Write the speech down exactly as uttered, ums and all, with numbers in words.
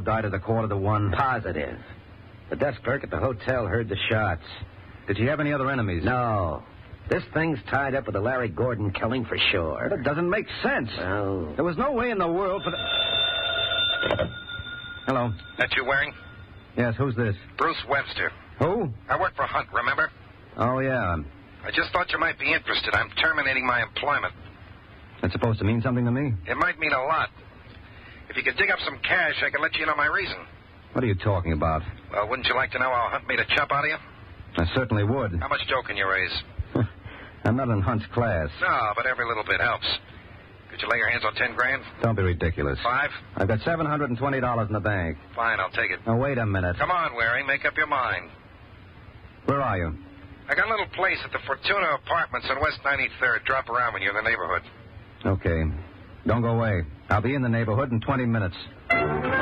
died at a quarter to one? Positive. The desk clerk at the hotel heard the shots. Did she have any other enemies? No. This thing's tied up with the Larry Gordon killing for sure. That doesn't make sense. Well... There was no way in the world for the... Hello. That you wearing? Yes, who's this? Bruce Webster. Who? I work for Hunt, remember? Oh, yeah. I just thought you might be interested. I'm terminating my employment. That's supposed to mean something to me? It might mean a lot. If you could dig up some cash, I could let you know my reason. What are you talking about? Well, wouldn't you like to know how Hunt made a chump out of you? I certainly would. How much dough can you raise? I'm not in Hunt's class. No, but every little bit helps. Could you lay your hands on ten grand? Don't be ridiculous. Five? I've got seven hundred twenty dollars in the bank. Fine, I'll take it. Now, wait a minute. Come on, Waring, make up your mind. Where are you? I got a little place at the Fortuna Apartments on West ninety-third. Drop around when you're in the neighborhood. Okay. Don't go away. I'll be in the neighborhood in twenty minutes.